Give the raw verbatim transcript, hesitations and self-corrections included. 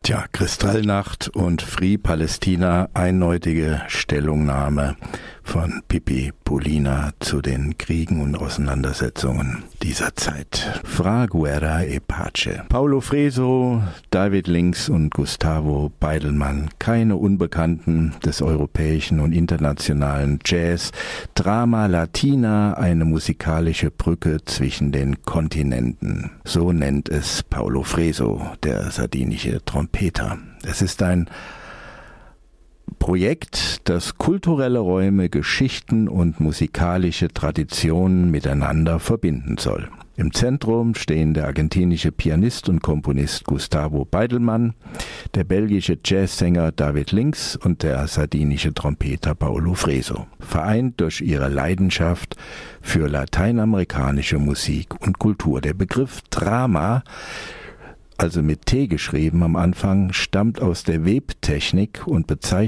Tja, Kristallnacht und Free Palästina, eindeutige Stellungnahme von Pippi Pullina zu den Kriegen und Auseinandersetzungen dieser Zeit. Fra Guerra e Pace. Paulo Freso, David Links und Gustavo Beidelmann, keine Unbekannten des europäischen und internationalen Jazz. Drama Latina, eine musikalische Brücke zwischen den Kontinenten. So nennt es Paulo Freso, der sardinische Trompeter. Es ist ein Projekt, das kulturelle Räume, Geschichten und musikalische Traditionen miteinander verbinden soll. Im Zentrum stehen der argentinische Pianist und Komponist Gustavo Beidelmann, der belgische Jazzsänger David Links und der sardinische Trompeter Paulo Freso, vereint durch ihre Leidenschaft für lateinamerikanische Musik und Kultur. Der Begriff Drama, also mit T geschrieben am Anfang, stammt aus der Webtechnik und bezeichnet